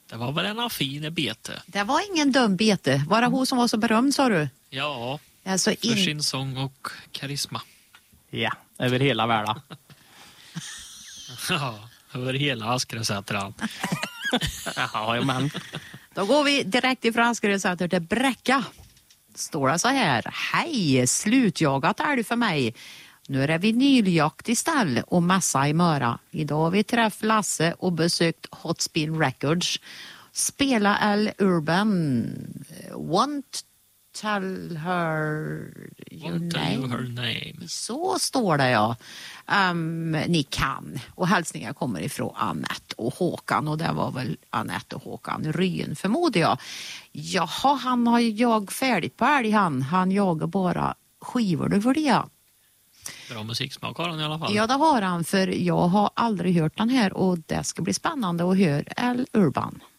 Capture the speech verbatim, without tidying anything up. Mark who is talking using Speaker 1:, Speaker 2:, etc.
Speaker 1: Det var väl en fin bete.
Speaker 2: Det var ingen dum bete. Var det hon som var så berömd, sa du?
Speaker 1: Ja,
Speaker 2: alltså
Speaker 1: för
Speaker 2: in...
Speaker 1: sin sång och karisma.
Speaker 3: Ja, över hela världen.
Speaker 1: Ja, över hela Askeresätran.
Speaker 3: Ja, men.
Speaker 2: Då går vi direkt ifrån Askeresäter till Bräcka. Står det så här: hej, slutjagat är du för mig. Nu är det vinyljakt i stall och massa i Möra. Idag har vi träffat Lasse och besökt Hot Spin Records. Spela L Urban. Want tell her your
Speaker 1: Want tell
Speaker 2: name.
Speaker 1: you her name.
Speaker 2: Så står det, ja. Um, ni kan. Och hälsningar kommer ifrån Annette och Håkan. Och det var väl Annette och Håkan Ryn, förmodar jag. Jaha, han har jag färdigt på älg han. Han jagar bara skivor nu för det.
Speaker 1: Bra musiksmak har han i alla fall.
Speaker 2: Ja, det har han, för jag har aldrig hört den här och det ska bli spännande att höra L Urban.